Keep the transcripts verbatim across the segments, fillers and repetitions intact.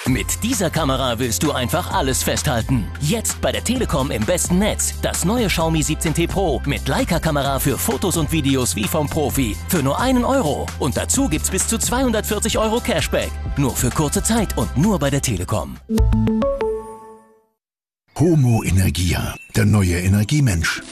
Mit dieser Kamera willst du einfach alles festhalten. Jetzt bei der Telekom im besten Netz. Das neue Xiaomi siebzehn T Pro mit Leica-Kamera für Fotos und Videos wie vom Profi. Für nur einen Euro. Und dazu gibt's bis zu zweihundertvierzig Euro Cashback. Nur für kurze Zeit und nur bei der Telekom. Homo Energia, der neue Energiemensch.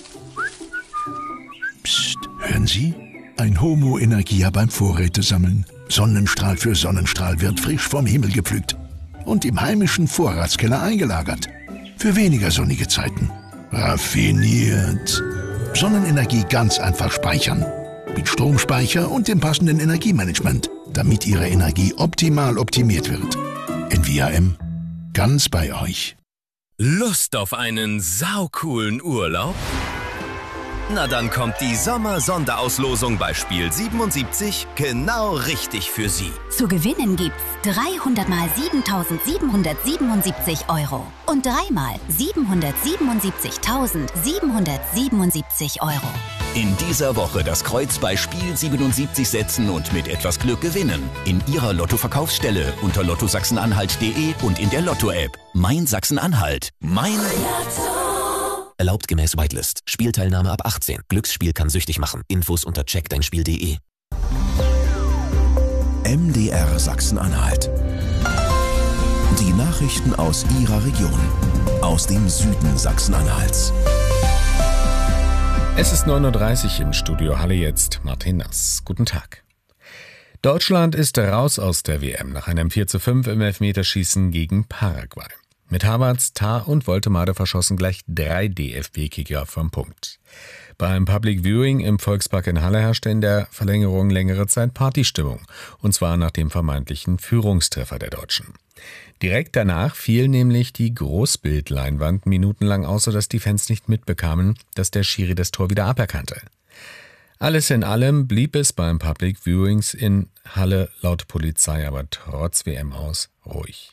Psst, hören Sie? Ein Homo Energia beim Vorrätesammeln. Sonnenstrahl für Sonnenstrahl wird frisch vom Himmel gepflückt und im heimischen Vorratskeller eingelagert. Für weniger sonnige Zeiten. Raffiniert. Sonnenenergie ganz einfach speichern. Mit Stromspeicher und dem passenden Energiemanagement, damit Ihre Energie optimal optimiert wird. N V A M. Ganz bei euch. Lust auf einen saucoolen Urlaub? Na dann kommt die Sommer-Sonderauslosung bei Spiel siebenundsiebzig genau richtig für Sie. Zu gewinnen gibt's dreihundert mal siebentausendsiebenhundertsiebenundsiebzig Euro und dreimal siebenhundertsiebenundsiebzigtausendsiebenhundertsiebenundsiebzig Euro. In dieser Woche das Kreuz bei Spiel siebenundsiebzig setzen und mit etwas Glück gewinnen. In Ihrer Lotto-Verkaufsstelle unter lotto sachsen-anhalt punkt de und in der Lotto-App. Mein Sachsen-Anhalt. Mein Lotto. Erlaubt gemäß Whitelist. Spielteilnahme ab achtzehn. Glücksspiel kann süchtig machen. Infos unter check dein spiel punkt de. M D R Sachsen-Anhalt. Die Nachrichten aus Ihrer Region. Aus dem Süden Sachsen-Anhalts. Es ist neun Uhr dreißig im Studio Halle, jetzt Martin Nass. Guten Tag. Deutschland ist raus aus der W M nach einem vier zu fünf im Elfmeterschießen gegen Paraguay. Mit Havertz, Tah und Woltemade verschossen gleich drei D F B-Kicker vom Punkt. Beim Public Viewing im Volkspark in Halle herrschte in der Verlängerung längere Zeit Partystimmung, und zwar nach dem vermeintlichen Führungstreffer der Deutschen. Direkt danach fiel nämlich die Großbildleinwand minutenlang aus, sodass die Fans nicht mitbekamen, dass der Schiri das Tor wieder aberkannte. Alles in allem blieb es beim Public Viewings in Halle laut Polizei aber trotz W M aus ruhig.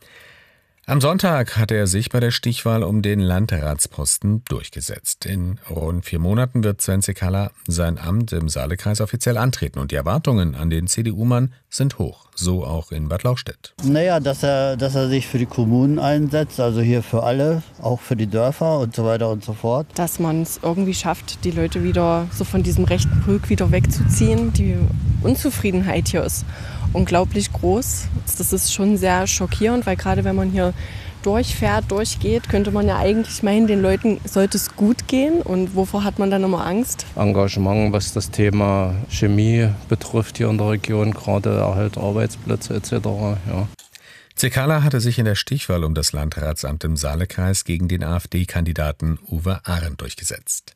Am Sonntag hatte er sich bei der Stichwahl um den Landratsposten durchgesetzt. In rund vier Monaten wird Sven Cekala sein Amt im Saalekreis offiziell antreten und die Erwartungen an den C D U-Mann sind hoch, so auch in Bad Lauchstädt. Naja, dass er, dass er sich für die Kommunen einsetzt, also hier für alle, auch für die Dörfer und so weiter und so fort. Dass man es irgendwie schafft, die Leute wieder so von diesem rechten Pulk wieder wegzuziehen. Die Unzufriedenheit hier ist unglaublich groß. Das ist schon sehr schockierend, weil gerade wenn man hier durchfährt, durchgeht, könnte man ja eigentlich meinen, den Leuten sollte es gut gehen. Und wovor hat man dann immer Angst? Engagement, was das Thema Chemie betrifft hier in der Region, gerade Erhalt Arbeitsplätze et cetera. Ja. Cekala hatte sich in der Stichwahl um das Landratsamt im Saalekreis gegen den AfD-Kandidaten Uwe Arendt durchgesetzt.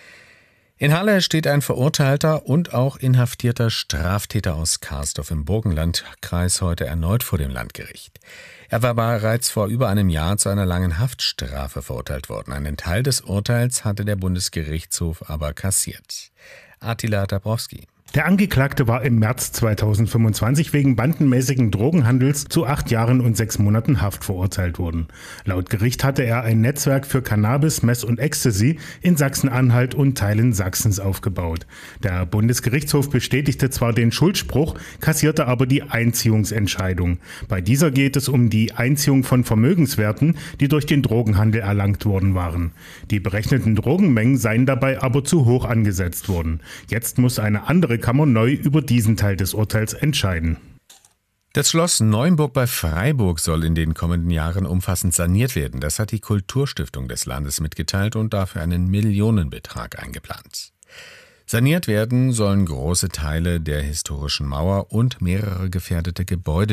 In Halle steht ein verurteilter und auch inhaftierter Straftäter aus Karsdorf im Burgenlandkreis heute erneut vor dem Landgericht. Er war bereits vor über einem Jahr zu einer langen Haftstrafe verurteilt worden. Einen Teil des Urteils hatte der Bundesgerichtshof aber kassiert. Attila Dabrowski. Der Angeklagte war im März zweitausendfünfundzwanzig wegen bandenmäßigen Drogenhandels zu acht Jahren und sechs Monaten Haft verurteilt worden. Laut Gericht hatte er ein Netzwerk für Cannabis, Meth und Ecstasy in Sachsen-Anhalt und Teilen Sachsens aufgebaut. Der Bundesgerichtshof bestätigte zwar den Schuldspruch, kassierte aber die Einziehungsentscheidung. Bei dieser geht es um die Einziehung von Vermögenswerten, die durch den Drogenhandel erlangt worden waren. Die berechneten Drogenmengen seien dabei aber zu hoch angesetzt worden. Jetzt muss eine andere Kammer neu über diesen Teil des Urteils entscheiden. Das Schloss Neumburg bei Freiburg soll in den kommenden Jahren umfassend saniert werden. Das hat die Kulturstiftung des Landes mitgeteilt und dafür einen Millionenbetrag eingeplant. Saniert werden sollen große Teile der historischen Mauer und mehrere gefährdete Gebäude